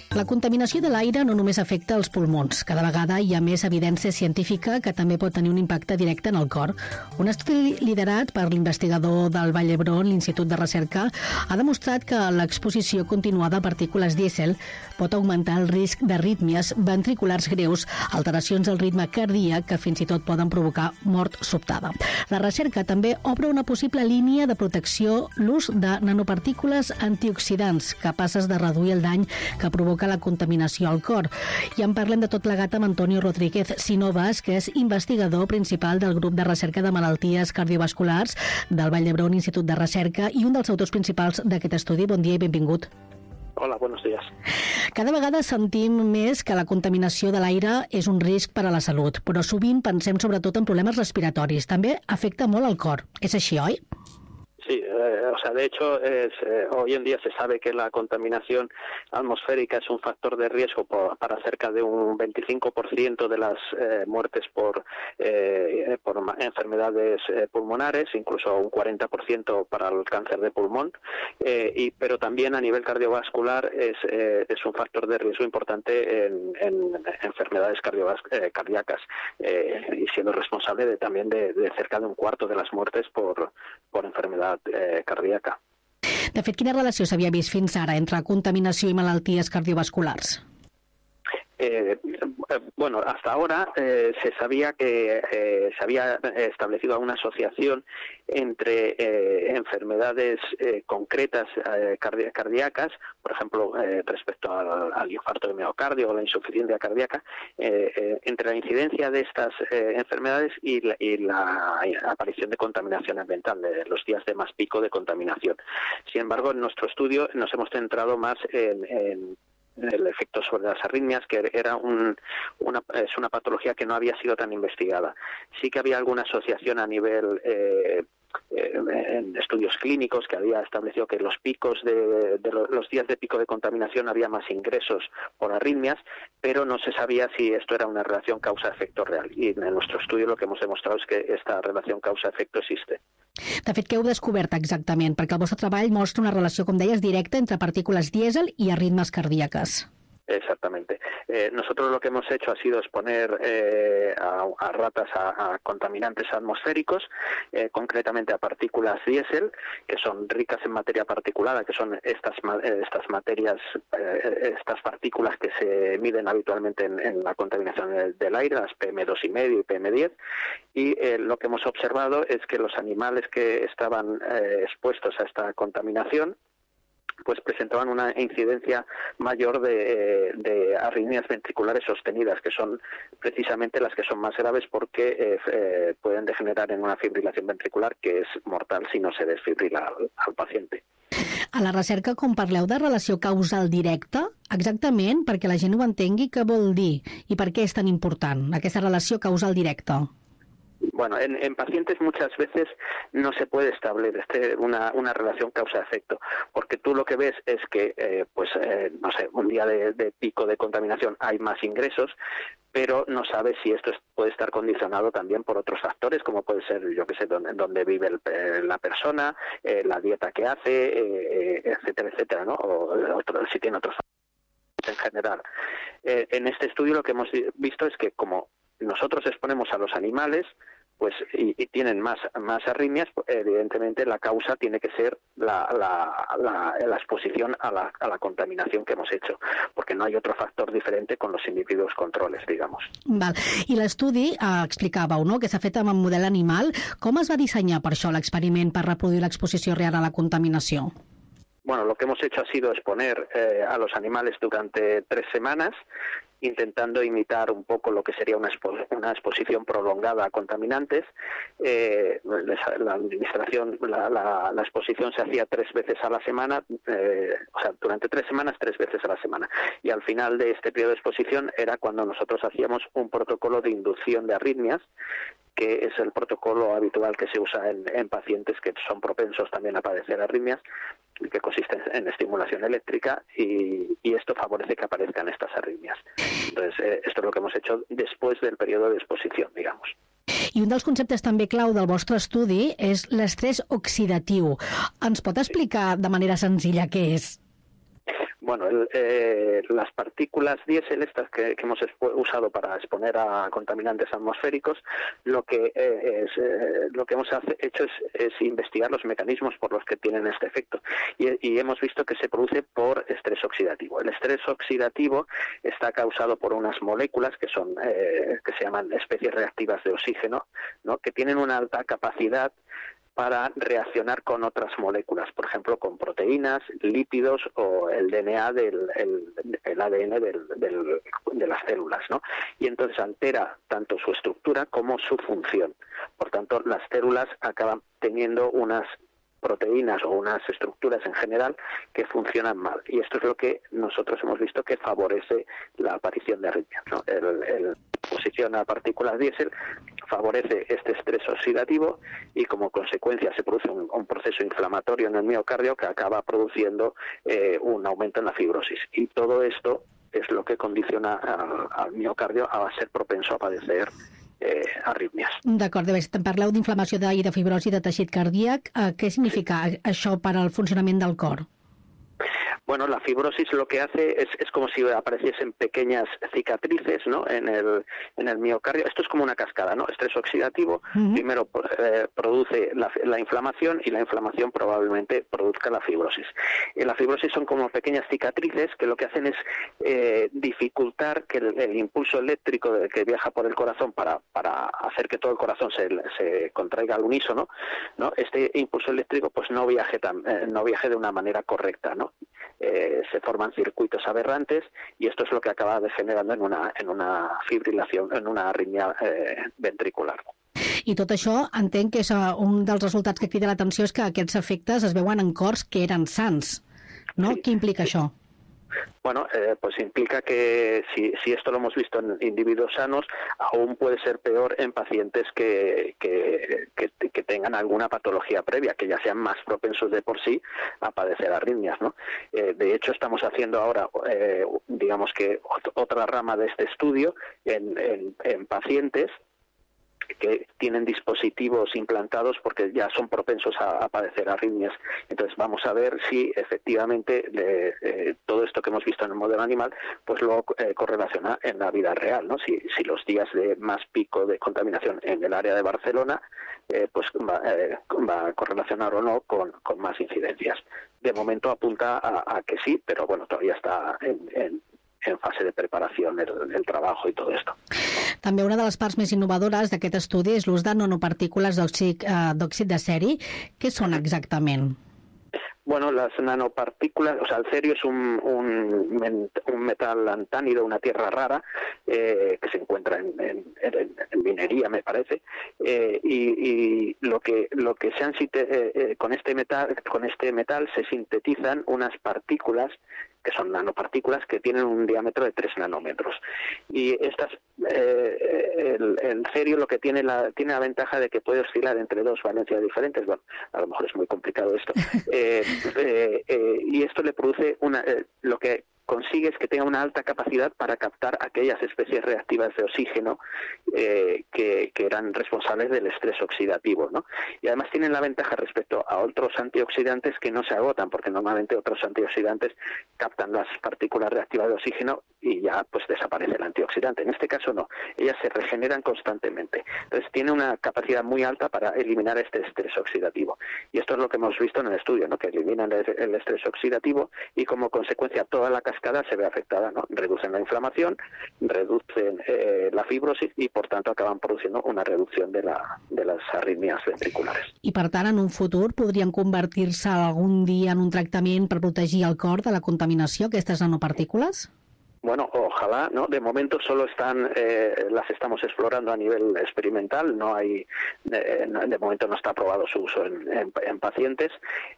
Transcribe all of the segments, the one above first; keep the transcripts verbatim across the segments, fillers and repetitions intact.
La contaminació de l'aire no només afecta els pulmons. Cada vegada hi ha més evidència científica que també pot tenir un impacte directe en el cor. Un estudi liderat per l'investigador del Vall d'Hebron, l'Institut de Recerca, ha demostrat que l'exposició continuada a partícules dièsel pot augmentar el risc d'arrítmies ventriculars greus, alteracions del ritme cardíac que fins i tot poden provocar mort sobtada. La recerca també obre una possible línia de protecció, l'ús de nanopartícules antioxidants capaces de reduir el dany que provoca la contaminació al cor. I en parlem de tot plegat amb Antonio Rodríguez Sinovas, que és investigador principal del grup de recerca de malalties cardiovasculars del Vall d'Hebron Institut de Recerca i un dels autors principals d'aquest estudi. Bon dia i benvingut. Hola, buenos días. Cada vegada sentim més que la contaminació de l'aire és un risc per a la salut, però sovint pensem sobretot en problemes respiratoris. També afecta molt al cor. És així, oi? Sí, eh, o sea, de hecho, es, eh, hoy en día se sabe que la contaminación atmosférica es un factor de riesgo por, para cerca de un veinticinco por ciento de las eh, muertes por, eh, por enfermedades eh, pulmonares, incluso un cuarenta por ciento para el cáncer de pulmón, eh, y, pero también a nivel cardiovascular es, eh, es un factor de riesgo importante en, en enfermedades cardiovas- eh, cardíacas, eh, y siendo responsable de, también de, de cerca de un cuarto de las muertes por, por enfermedad Eh, cardíaca. De fet, quina relació s'havia vist fins ara entre contaminació i malalties cardiovasculars? Eh, bueno, hasta ahora eh, se sabía que eh, se había establecido una asociación entre eh, enfermedades eh, concretas eh, cardi- cardíacas, por ejemplo, eh, respecto al, al infarto de miocardio o la insuficiencia cardíaca, eh, eh, entre la incidencia de estas eh, enfermedades y la, y la aparición de contaminación ambiental, de los días de más pico de contaminación. Sin embargo, en nuestro estudio nos hemos centrado más en, en el efecto sobre las arritmias, que era un, una, es una patología que no había sido tan investigada. Sí que había alguna asociación a nivel eh, eh, en estudios clínicos que había establecido que los picos de, de los, los días de pico de contaminación había más ingresos por arritmias, pero no se sabía si esto era una relación causa-efecto real. Y en nuestro estudio lo que hemos demostrado es que esta relación causa-efecto existe. De fet, què heu descobert exactament? Perquè el vostre treball mostra una relació, com deies, directa entre partícules dièsel i arritmes cardíaques. Exactamente. Eh, nosotros lo que hemos hecho ha sido exponer eh, a, a ratas a, a contaminantes atmosféricos, eh, concretamente a partículas diésel, que son ricas en materia particulada, que son estas estas materias, eh, estas partículas que se miden habitualmente en, en la contaminación del, del aire, las P M dos y medio y P M diez, y eh, lo que hemos observado es que los animales que estaban eh, expuestos a esta contaminación pues presentaban una incidencia mayor de, de arritmias ventriculares sostenidas, que son precisamente las que son más graves porque eh, eh, pueden degenerar en una fibrilación ventricular que es mortal si no se desfibrila al, al paciente. A la recerca, quan parleu de relació causal directa, exactament, perquè la gent ho entengui, què vol dir i per què és tan important aquesta relació causal directa? Bueno, en, en pacientes muchas veces no se puede establecer una, una relación causa-efecto, porque tú lo que ves es que, eh, pues, eh, no sé, un día de, de pico de contaminación hay más ingresos, pero no sabes si esto puede estar condicionado también por otros factores, como puede ser, yo qué sé, donde, donde vive el, la persona, eh, la dieta que hace, eh, etcétera, etcétera, ¿no? O otro, si tiene otros factores en general. Eh, en este estudio lo que hemos visto es que como nosotros exponemos a los animales, pues y, y tienen más más arritmias, evidentemente la causa tiene que ser la, la, la, la exposición a la, a la contaminación que hemos hecho, porque no hay otro factor diferente con los individuos controles, digamos. Val. I l'estudi eh, explicàveu, no?, que s'ha fet amb un model animal. Com es va dissenyar per això l'experiment per reproduir l'exposició real a la contaminació? Bueno, lo que hemos hecho ha sido exponer eh, a los animales durante tres semanas, intentando imitar un poco lo que sería una, expo una exposición prolongada a contaminantes. Eh, la administración, la, la, la exposición se hacía tres veces a la semana, eh, o sea, durante tres semanas, tres veces a la semana. Y al final de este periodo de exposición era cuando nosotros hacíamos un protocolo de inducción de arritmias, que es el protocolo habitual que se usa en, en pacientes que son propensos también a padecer arritmias, que consiste en estimulación eléctrica y, y esto favorece que aparezcan estas arritmias. Entonces, eh, esto es lo que hemos hecho después del periodo de exposición, digamos. I un dels conceptes també clau del vostre estudi és l'estrès oxidatiu. Ens pot explicar de manera senzilla què és? Bueno, el, eh, las partículas diésel, estas que, que hemos usado para exponer a contaminantes atmosféricos, lo que eh, es, eh, lo que hemos hace, hecho es, es investigar los mecanismos por los que tienen este efecto. Y, y hemos visto que se produce por estrés oxidativo. El estrés oxidativo está causado por unas moléculas que son eh, que se llaman especies reactivas de oxígeno, ¿no?, que tienen una alta capacidad para reaccionar con otras moléculas, por ejemplo, con proteínas, lípidos o el D N A del el, el A D N del, del, de las células, ¿no? Y entonces altera tanto su estructura como su función. Por tanto, las células acaban teniendo unas proteínas o unas estructuras en general que funcionan mal. Y esto es lo que nosotros hemos visto que favorece la aparición de arritmias, ¿no? El, el exposición a partículas diésel favorece este estrés oxidativo y como consecuencia se produce un, un proceso inflamatorio en el miocardio que acaba produciendo eh, un aumento en la fibrosis. Y todo esto es lo que condiciona al, al miocardio a ser propenso a padecer Eh, arrítmies. D'acord, em parleu d'inflamació i de fibrosi de teixit cardíac. Eh, què significa això per al funcionament del cor? Bueno, la fibrosis lo que hace es, es como si apareciesen pequeñas cicatrices, ¿no?, en el, en el miocardio. Esto es como una cascada, ¿no? Estrés oxidativo, uh-huh. primero eh, produce la, la inflamación y la inflamación probablemente produzca la fibrosis. Y la fibrosis son como pequeñas cicatrices que lo que hacen es eh, dificultar que el, el impulso eléctrico que viaja por el corazón para, para hacer que todo el corazón se, se contraiga al unísono, ¿no? Este impulso eléctrico pues no viaje, tan, eh, no viaje de una manera correcta, ¿no? Eh, se forman circuitos aberrantes y esto es lo que acaba degenerando en una, en una fibrilación, en una arritmia eh, ventricular. I tot això entenc que és un dels resultats que crida l'atenció és que aquests efectes es veuen en cors que eren sans, no? Sí. Què implica això? Bueno, eh, pues implica que si, si esto lo hemos visto en individuos sanos, aún puede ser peor en pacientes que, que, que, que tengan alguna patología previa, que ya sean más propensos de por sí a padecer arritmias, ¿no? Eh, de hecho, estamos haciendo ahora, eh, digamos que otra rama de este estudio en, en, en pacientes que tienen dispositivos implantados porque ya son propensos a, a padecer arritmias. Entonces vamos a ver si efectivamente de, eh, todo esto que hemos visto en el modelo animal pues lo eh, correlaciona en la vida real, ¿no? Si, si los días de más pico de contaminación en el área de Barcelona eh, pues va, eh, va a correlacionar o no con, con más incidencias. De momento apunta a, a que sí, pero bueno, todavía está en, en en fase de preparación el, el trabajo y todo esto. També una de les parts més innovadores d'aquest estudi és l'ús de nanopartícules d'òxid eh, de ceri. Què són exactament? Bueno, las nanopartículas, o sea, el cerio es un, un, un metal antánido, una tierra rara, eh, que se encuentra en, en, en, en minería, me parece, eh, y, y lo que lo que se han eh, eh, con este metal, con este metal se sintetizan unas partículas que son nanopartículas que tienen un diámetro de tres nanómetros. Y estas, eh, el, el cerio lo que tiene la tiene la ventaja de que puede oscilar entre dos valencias diferentes. Bueno, a lo mejor es muy complicado esto. Eh, eh, eh, y esto le produce una eh, lo que consigue es que tenga una alta capacidad para captar aquellas especies reactivas de oxígeno eh, que, que eran responsables del estrés oxidativo, ¿no? Y además tienen la ventaja respecto a otros antioxidantes que no se agotan, porque normalmente otros antioxidantes captan las partículas reactivas de oxígeno y ya pues desaparece el antioxidante. En este caso no, ellas se regeneran constantemente. Entonces tiene una capacidad muy alta para eliminar este estrés oxidativo. Y esto es lo que hemos visto en el estudio, ¿no? Que eliminan el, el estrés oxidativo y como consecuencia toda la cascada se ve afectada, ¿no? Reducen la inflamación, reducen eh, la fibrosis y por tanto acaban produciendo una reducción de, la, de las arritmias ventriculares. I per tant, en un futur podrien convertir-se algun dia en un tractament per protegir el cor de la contaminació, aquestes nanopartícules? Bueno, ojalá, ¿no? De momento solo están, eh, las estamos explorando a nivel experimental, no hay, eh, de momento no está aprobado su uso en, en, en pacientes,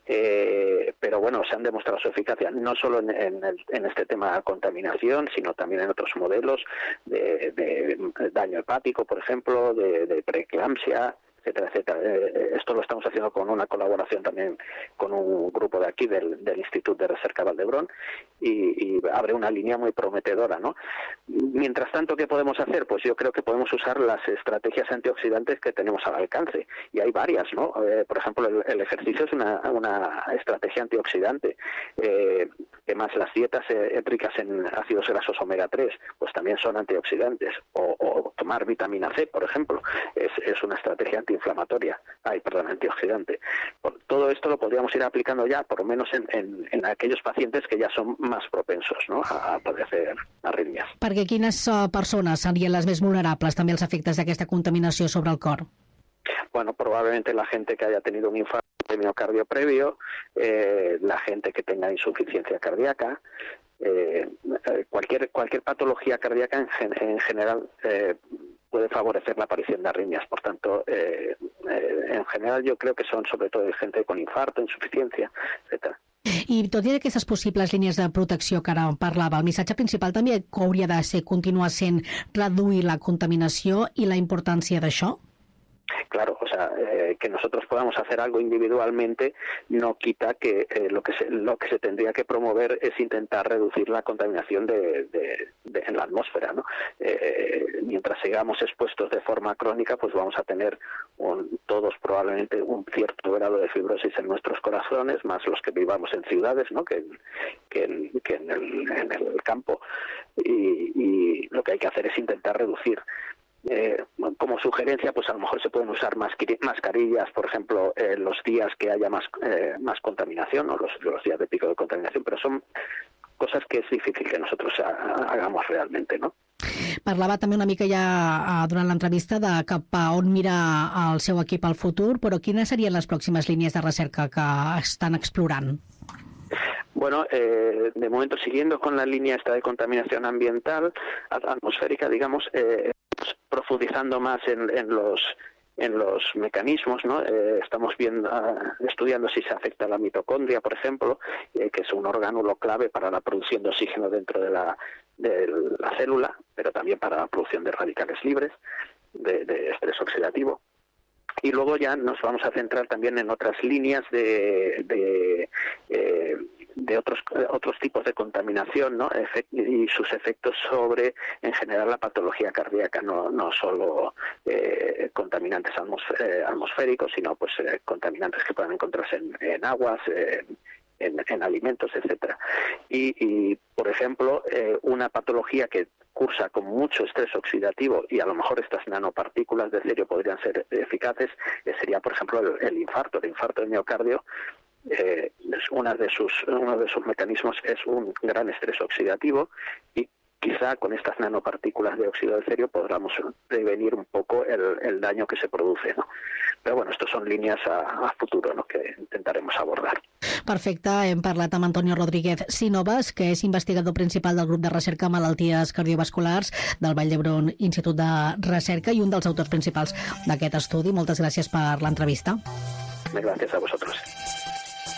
eh, pero bueno, se han demostrado su eficacia, no solo en, en, el, en este tema de contaminación, sino también en otros modelos de, de daño hepático, por ejemplo, de, de preeclampsia, etcétera, etcétera. Eh, esto lo estamos haciendo con una colaboración también con un grupo de aquí del, del Instituto de Recerca Vall d'Hebron y, y abre una línea muy prometedora, ¿no? Mientras tanto, ¿qué podemos hacer? Pues yo creo que podemos usar las estrategias antioxidantes que tenemos al alcance, y hay varias, ¿no? Eh, por ejemplo, el, el ejercicio es una, una estrategia antioxidante. Eh, además, las dietas eh, ricas en ácidos grasos omega tres, pues también son antioxidantes. O, o tomar vitamina C, por ejemplo, es, es una estrategia antiinflamatoria, ay, perdón, antioxidante. Por, todo esto lo podríamos ir aplicando ya, por lo menos en, en, en aquellos pacientes que ya son más propensos, ¿no?, a, a padecer arritmias. Perquè quines uh, persones serien les més vulnerables també als efectes d'aquesta contaminació sobre el cor? Bueno, probablemente la gente que haya tenido un infarto de miocardio previo, eh, la gente que tenga insuficiencia cardíaca, eh, cualquier cualquier patología cardíaca en, gen, en general eh, puede favorecer la aparición de arritmias. Por tanto, eh, eh, en general yo creo que son sobre todo gente con infarto, insuficiencia, etcétera. I tot i aquestes possibles línies de protecció que ara parlava, el missatge principal també hauria de ser continuar sent reduir la contaminació i la importància d'això? Claro, o sea, eh, que nosotros podamos hacer algo individualmente no quita que eh, lo que se, lo que se tendría que promover es intentar reducir la contaminación de, de, de, en la atmósfera, ¿no? Eh, mientras sigamos expuestos de forma crónica, pues vamos a tener un, todos probablemente un cierto grado de fibrosis en nuestros corazones, más los que vivamos en ciudades, ¿no?, que, que, en, que en, el, en el campo. Y, y lo que hay que hacer es intentar reducir. Eh, como sugerencia, pues a lo mejor se pueden usar mascarillas, por ejemplo, eh, los días que haya más eh, más contaminación, o los, los días de pico de contaminación, pero son cosas que es difícil que nosotros hagamos realmente, ¿no? Parlava també una mica ja durant l'entrevista de cap a on mira el seu equip al futur, però quines serien les pròximes línies de recerca que estan explorant? Bueno, eh, de momento, siguiendo con la línea esta de contaminación ambiental, atmosférica, digamos, eh, profundizando más en, en los en los mecanismos, ¿no? Eh, estamos viendo, uh, estudiando si se afecta a la mitocondria, por ejemplo, eh, que es un orgánulo clave para la producción de oxígeno dentro de la, de la célula, pero también para la producción de radicales libres, de, de estrés oxidativo. Y luego ya nos vamos a centrar también en otras líneas de, de, eh, de otros otros tipos de contaminación, ¿no?, Efect- y sus efectos sobre, en general, la patología cardíaca, no no solo eh, contaminantes atmosfé- eh, atmosféricos, sino pues eh, contaminantes que puedan encontrarse en, en aguas, eh, en, en alimentos, etcétera. Y, y por ejemplo, eh, una patología que cursa con mucho estrés oxidativo, y a lo mejor estas nanopartículas de cerio podrían ser eficaces, eh, sería, por ejemplo, el, el infarto, el infarto de miocardio. Eh, es una de sus, uno de sus mecanismos es un gran estrés oxidativo, y quizá con estas nanopartículas de óxido de cerio podamos prevenir un poco el, el daño que se produce, ¿no? Però bueno, estos són línies a, a futuro, ¿no?, que intentaremos abordar. Perfecte, hem parlat amb Antonio Rodríguez Sinovas, que és investigador principal del grup de recerca en malalties cardiovasculars del Vall d'Hebron Institut de Recerca i un dels autors principals d'aquest estudi. Moltes gràcies per l'entrevista. Gràcies a vosaltres.